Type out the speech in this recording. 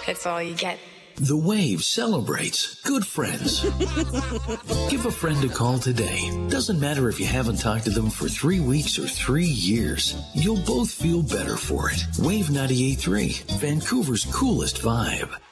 That's all you get. The Wave celebrates good friends. Give a friend a call today. Doesn't matter if you haven't talked to them for 3 weeks or 3 years. You'll both feel better for it. Wave 98.3, Vancouver's coolest vibe.